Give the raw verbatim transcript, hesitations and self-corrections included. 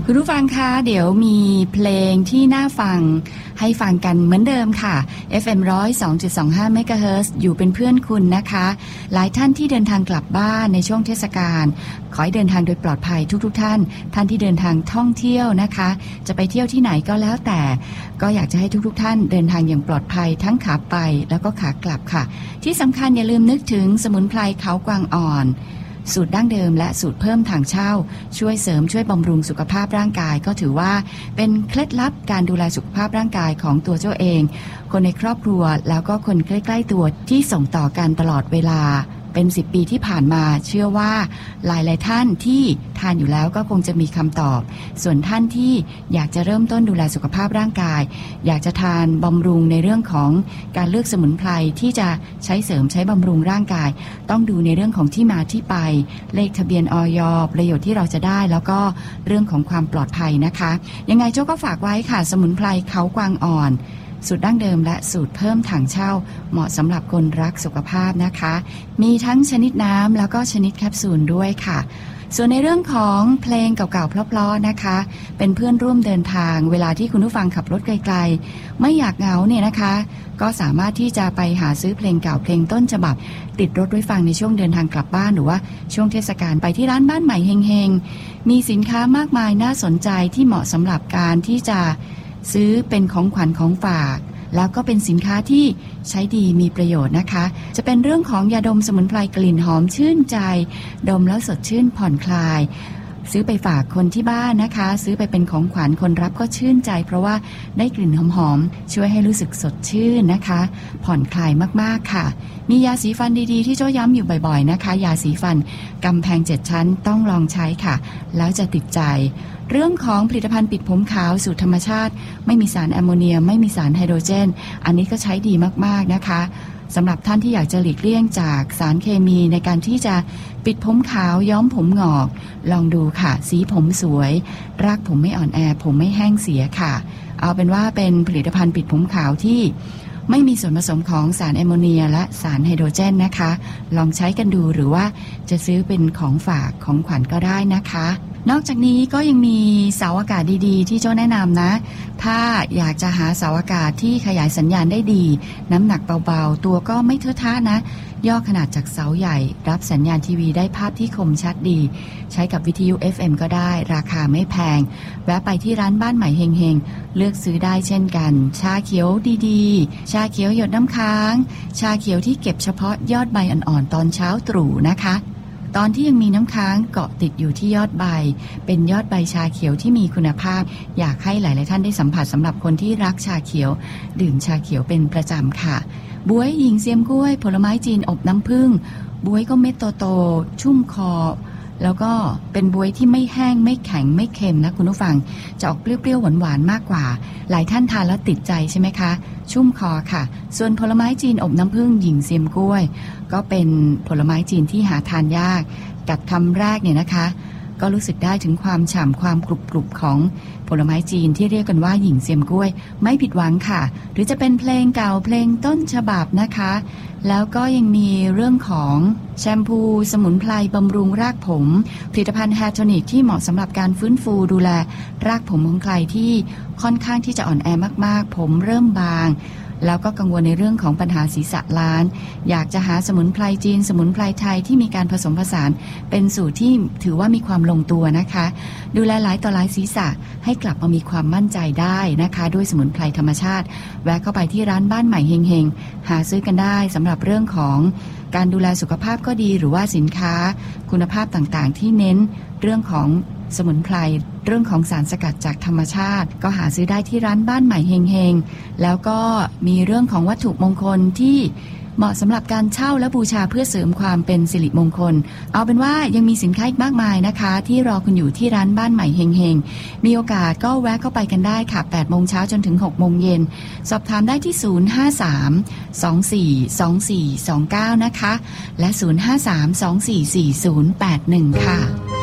คุณผู้ฟังคะเดี๋ยวมีเพลงที่น่าฟังให้ฟังกันเหมือนเดิมค่ะ เอฟ เอ็ม หนึ่งศูนย์สองจุดสองห้า เมกะเฮิรตซ์อยู่เป็นเพื่อนคุณนะคะหลายท่านที่เดินทางกลับบ้านในช่วงเทศกาลขอให้เดินทางโดยปลอดภัยทุกๆ ท่านท่านที่เดินทางท่องเที่ยวนะคะจะไปเที่ยวที่ไหนก็แล้วแต่ก็อยากจะให้ทุกๆท่านเดินทางอย่างปลอดภัยทั้งขาไปแล้วก็ขากลับค่ะที่สำคัญอย่าลืมนึกถึงสมุนไพรเขากวางอ่อนสูตรดั้งเดิมและสูตรเพิ่มถังเช่าช่วยเสริมช่วยบำรุงสุขภาพร่างกายก็ถือว่าเป็นเคล็ดลับการดูแลสุขภาพร่างกายของตัวเจ้าเองคนในครอบครัวแล้วก็คนใกล้ๆตัวที่ส่งต่อกันตลอดเวลาเป็นสิบปีที่ผ่านมาเชื่อว่าหลายๆท่านที่ทานอยู่แล้วก็คงจะมีคำตอบส่วนท่านที่อยากจะเริ่มต้นดูแลสุขภาพร่างกายอยากจะทานบำรุงในเรื่องของการเลือกสมุนไพรที่จะใช้เสริมใช้บำรุงร่างกายต้องดูในเรื่องของที่มาที่ไปเลขทะเบียนอย.ประโยชน์ที่เราจะได้แล้วก็เรื่องของความปลอดภัยนะคะยังไงโจ้ก็ฝากไว้ค่ะสมุนไพรเขากวางอ่อนสูตรดั้งเดิมและสูตรเพิ่มถังเช่าเหมาะสำหรับคนรักสุขภาพนะคะมีทั้งชนิดน้ำแล้วก็ชนิดแคปซูลด้วยค่ะส่วนในเรื่องของเพลงเก่าๆเพราะๆนะคะเป็นเพื่อนร่วมเดินทางเวลาที่คุณผู้ฟังขับรถไกลๆไม่อยากเหงาเนี่ยนะคะก็สามารถที่จะไปหาซื้อเพลงเก่าเพลงต้นฉบับติดรถไว้ฟังในช่วงเดินทางกลับบ้านหรือว่าช่วงเทศกาลไปที่ร้านบ้านใหม่เฮงๆมีสินค้ามากมายน่าสนใจที่เหมาะสำหรับการที่จะซื้อเป็นของขวัญของฝากแล้วก็เป็นสินค้าที่ใช้ดีมีประโยชน์นะคะจะเป็นเรื่องของยาดมสมุนไพรกลิ่นหอมชื่นใจดมแล้วสดชื่นผ่อนคลายซื้อไปฝากคนที่บ้านนะคะซื้อไปเป็นของขวัญคนรับก็ชื่นใจเพราะว่าได้กลิ่นหอมๆช่วยให้รู้สึกสดชื่นนะคะผ่อนคลายมากๆค่ะมียาสีฟันดีๆที่โจ้ย้ำอยู่บ่อยๆนะคะยาสีฟันกำแพงเจ็ดชั้นต้องลองใช้ค่ะแล้วจะติดใจเรื่องของผลิตภัณฑ์ปิดผมขาวสูตรธรรมชาติไม่มีสารแอมโมเนียไม่มีสารไฮโดรเจนอันนี้ก็ใช้ดีมากๆนะคะสำหรับท่านที่อยากจะหลีกเลี่ยงจากสารเคมีในการที่จะปิดผมขาวย้อมผมงอกลองดูค่ะสีผมสวยรากผมไม่อ่อนแอผมไม่แห้งเสียค่ะเอาเป็นว่าเป็นผลิตภัณฑ์ปิดผมขาวที่ไม่มีส่วนผสมของสารแอมโมเนียและสารไฮโดรเจนนะคะลองใช้กันดูหรือว่าจะซื้อเป็นของฝากของขวัญก็ได้นะคะนอกจากนี้ก็ยังมีเสาอากาศดีๆที่โจ้แนะนำนะถ้าอยากจะหาเสาอากาศที่ขยายสัญญาณได้ดีน้ำหนักเบาๆตัวก็ไม่เทอะทะนะย่อขนาดจากเสาใหญ่รับสัญญาณทีวีได้ภาพที่คมชัดดีใช้กับวิทยุ เอฟ เอ็ม ก็ได้ราคาไม่แพงแวะไปที่ร้านบ้านใหม่เฮงๆเลือกซื้อได้เช่นกันชาเขียวดีๆชาเขียวหยดน้ำค้างชาเขียวที่เก็บเฉพาะยอดใบอ่อนๆตอนเช้าตรู่นะคะตอนที่ยังมีน้ำค้างเกาะติดอยู่ที่ยอดใบเป็นยอดใบชาเขียวที่มีคุณภาพอยากให้หลายๆท่านได้สัมผัสสำหรับคนที่รักชาเขียวดื่มชาเขียวเป็นประจำค่ะบ๊วยหญิงเซียมกล้วยผลไม้จีนอบน้ำผึ้งบ๊วยก็เม็ดโตๆชุ่มคอแล้วก็เป็นบ๊วยที่ไม่แห้งไม่แข็งไม่เค็มนะคุณผู้ฟังจะออกเปรี้ยวๆหวานๆมากกว่าหลายท่านทานแล้วติดใจใช่ไหมคะชุ่มคอค่ะส่วนผลไม้จีนอบน้ำผึ้งหญิงเซียมกล้วยก็เป็นผลไม้จีนที่หาทานยากกัดคำแรกเนี่ยนะคะก็รู้สึกได้ถึงความฉ่ำความกรุบๆของผลไม้จีนที่เรียกกันว่าหญิงเซียมกล้วยไม่ผิดหวังค่ะหรือจะเป็นเพลงเก่าเพลงต้นฉบับนะคะแล้วก็ยังมีเรื่องของแชมพูสมุนไพรบำรุงรากผมผลิตภัณฑ์แฮร์โทนิกที่เหมาะสำหรับการฟื้นฟูดูแลรากผมของใครที่ค่อนข้างที่จะอ่อนแอมากๆผมเริ่มบางแล้วก็กังวลในเรื่องของปัญหาศีรษะล้านอยากจะหาสมุนไพรจีนสมุนไพรไทยที่มีการผสมผสานเป็นสูตรที่ถือว่ามีความลงตัวนะคะดูแลหลายต่อหลายศีรษะให้กลับมามีความมั่นใจได้นะคะด้วยสมุนไพรธรรมชาติแวะเข้าไปที่ร้านบ้านใหม่เฮงๆหาซื้อกันได้สำหรับเรื่องของการดูแลสุขภาพก็ดีหรือว่าสินค้าคุณภาพต่างๆที่เน้นเรื่องของสมุนไพรเรื่องของสารสกัดจากธรรมชาติก็หาซื้อได้ที่ร้านบ้านใหม่เฮงๆแล้วก็มีเรื่องของวัตถุมงคลที่เหมาะสำหรับการเช่าและบูชาเพื่อเสริมความเป็นสิริมงคลเอาเป็นว่ายังมีสินค้าอีกมากมายนะคะที่รอคุณอยู่ที่ร้านบ้านใหม่เฮงๆมีโอกาสก็แวะเข้าไปกันได้ค่ะแปดโมงเช้าจนถึงหกโมงเย็นสอบถามได้ที่ศูนย์ ห้า สาม สอง สี่ สอง สี่ สอง เก้านะคะและศูนย์ ห้า สาม สอง สี่ สี่ ศูนย์ แปด หนึ่งค่ะ